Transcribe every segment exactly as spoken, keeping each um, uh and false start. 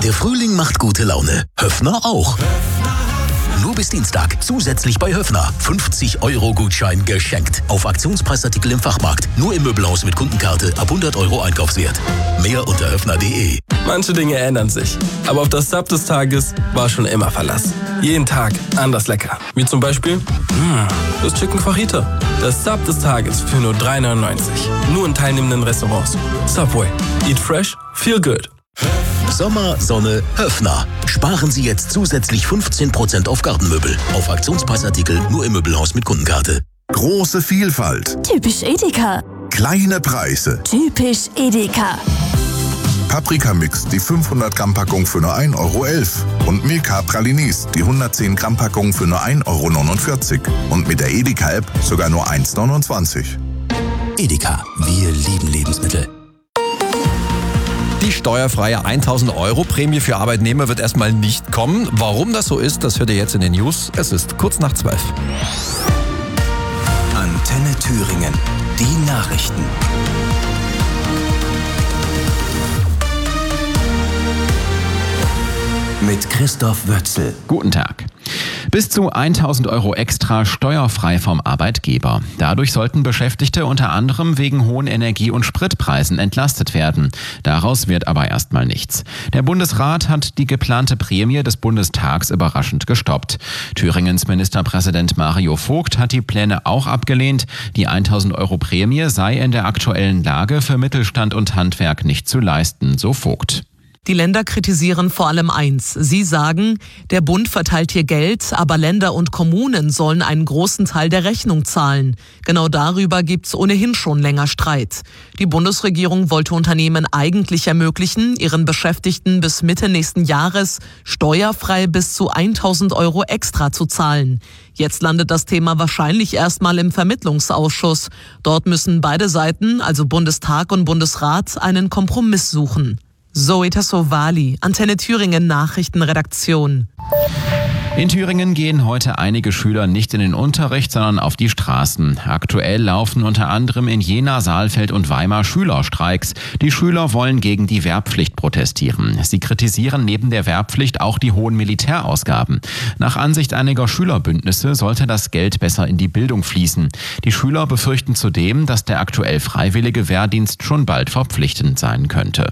Der Frühling macht gute Laune. Höffner auch. Nur bis Dienstag zusätzlich bei Höffner fünfzig Euro Gutschein geschenkt. Auf Aktionspreisartikel im Fachmarkt. Nur im Möbelhaus mit Kundenkarte ab hundert Euro Einkaufswert. Mehr unter höffner punkt de. Manche Dinge ändern sich. Aber auf das Sub des Tages war schon immer Verlass. Jeden Tag anders lecker. Wie zum Beispiel mh, das Chicken Fajita. Das Sub des Tages für nur drei neunundneunzig. Nur in teilnehmenden Restaurants. Subway. Eat fresh, feel good. Sommer, Sonne, Höffner. Sparen Sie jetzt zusätzlich fünfzehn Prozent auf Gartenmöbel. Auf Aktionspreisartikel nur im Möbelhaus mit Kundenkarte. Große Vielfalt. Typisch Edeka. Kleine Preise. Typisch Edeka. Paprikamix, die fünfhundert Gramm Packung für nur ein Euro elf. Und Milka Pralinis, die hundertzehn Gramm Packung für nur ein Euro neunundvierzig. Und mit der Edeka-App sogar nur eins neunundzwanzig. Edeka, wir lieben Lebensmittel. Die steuerfreie tausend Euro Prämie für Arbeitnehmer wird erstmal nicht kommen. Warum das so ist, das hört ihr jetzt in den News. Es ist kurz nach zwölf. Antenne Thüringen, die Nachrichten. Mit Christoph Wötzel. Guten Tag. Bis zu tausend Euro extra steuerfrei vom Arbeitgeber. Dadurch sollten Beschäftigte unter anderem wegen hohen Energie- und Spritpreisen entlastet werden. Daraus wird aber erstmal nichts. Der Bundesrat hat die geplante Prämie des Bundestags überraschend gestoppt. Thüringens Ministerpräsident Mario Vogt hat die Pläne auch abgelehnt. Die tausend Euro Prämie sei in der aktuellen Lage für Mittelstand und Handwerk nicht zu leisten, so Vogt. Die Länder kritisieren vor allem eins. Sie sagen, der Bund verteilt hier Geld, aber Länder und Kommunen sollen einen großen Teil der Rechnung zahlen. Genau darüber gibt's ohnehin schon länger Streit. Die Bundesregierung wollte Unternehmen eigentlich ermöglichen, ihren Beschäftigten bis Mitte nächsten Jahres steuerfrei bis zu tausend Euro extra zu zahlen. Jetzt landet das Thema wahrscheinlich erstmal im Vermittlungsausschuss. Dort müssen beide Seiten, also Bundestag und Bundesrat, einen Kompromiss suchen. Zoe Tassovali, Antenne Thüringen Nachrichtenredaktion. In Thüringen gehen heute einige Schüler nicht in den Unterricht, sondern auf die Straßen. Aktuell laufen unter anderem in Jena, Saalfeld und Weimar Schülerstreiks. Die Schüler wollen gegen die Wehrpflicht protestieren. Sie kritisieren neben der Wehrpflicht auch die hohen Militärausgaben. Nach Ansicht einiger Schülerbündnisse sollte das Geld besser in die Bildung fließen. Die Schüler befürchten zudem, dass der aktuell freiwillige Wehrdienst schon bald verpflichtend sein könnte.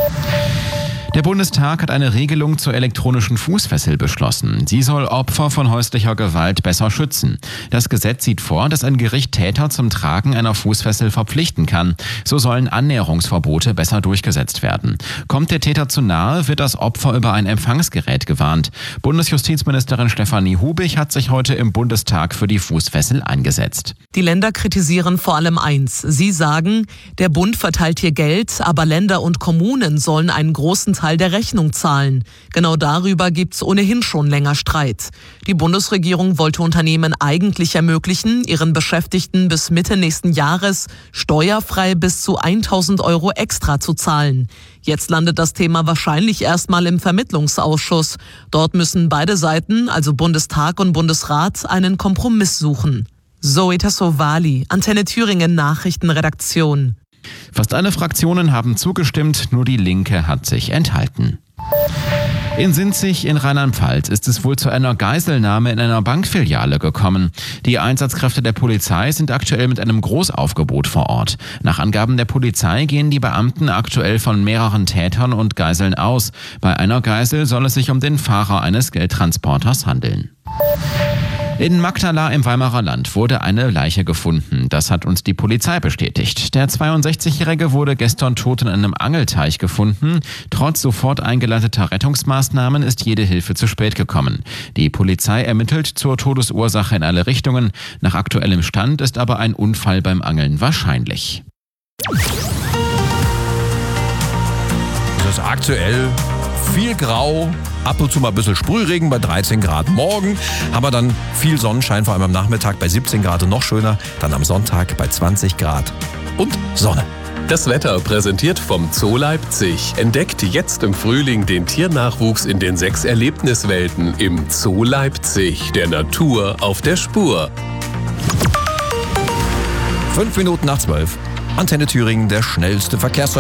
Der Bundestag hat eine Regelung zur elektronischen Fußfessel beschlossen. Sie soll Opfer von häuslicher Gewalt besser schützen. Das Gesetz sieht vor, dass ein Gericht Täter zum Tragen einer Fußfessel verpflichten kann. So sollen Annäherungsverbote besser durchgesetzt werden. Kommt der Täter zu nahe, wird das Opfer über ein Empfangsgerät gewarnt. Bundesjustizministerin Stefanie Hubich hat sich heute im Bundestag für die Fußfessel eingesetzt. Die Länder kritisieren vor allem eins. Sie sagen, der Bund verteilt hier Geld, aber Länder und Kommunen sollen einen großen Teil der Rechnung zahlen. Genau darüber gibt's ohnehin schon länger Streit. Die Bundesregierung wollte Unternehmen eigentlich ermöglichen, ihren Beschäftigten bis Mitte nächsten Jahres steuerfrei bis zu tausend Euro extra zu zahlen. Jetzt landet das Thema wahrscheinlich erstmal im Vermittlungsausschuss. Dort müssen beide Seiten, also Bundestag und Bundesrat, einen Kompromiss suchen. Zoe Tassovali, Antenne Thüringen Nachrichtenredaktion. Fast alle Fraktionen haben zugestimmt, nur die Linke hat sich enthalten. In Sinzig in Rheinland-Pfalz ist es wohl zu einer Geiselnahme in einer Bankfiliale gekommen. Die Einsatzkräfte der Polizei sind aktuell mit einem Großaufgebot vor Ort. Nach Angaben der Polizei gehen die Beamten aktuell von mehreren Tätern und Geiseln aus. Bei einer Geisel soll es sich um den Fahrer eines Geldtransporters handeln. In Magdala im Weimarer Land wurde eine Leiche gefunden. Das hat uns die Polizei bestätigt. Der zweiundsechzigjährige wurde gestern tot in einem Angelteich gefunden. Trotz sofort eingeleiteter Rettungsmaßnahmen ist jede Hilfe zu spät gekommen. Die Polizei ermittelt zur Todesursache in alle Richtungen. Nach aktuellem Stand ist aber ein Unfall beim Angeln wahrscheinlich. Es ist aktuell viel grau, ab und zu mal ein bisschen Sprühregen bei dreizehn Grad morgen, aber dann viel Sonnenschein, vor allem am Nachmittag bei siebzehn Grad und noch schöner, dann am Sonntag bei zwanzig Grad und Sonne. Das Wetter präsentiert vom Zoo Leipzig. Entdeckt jetzt im Frühling den Tiernachwuchs in den sechs Erlebniswelten im Zoo Leipzig, der Natur auf der Spur. Fünf Minuten nach zwölf. Antenne Thüringen, der schnellste Verkehrsservice.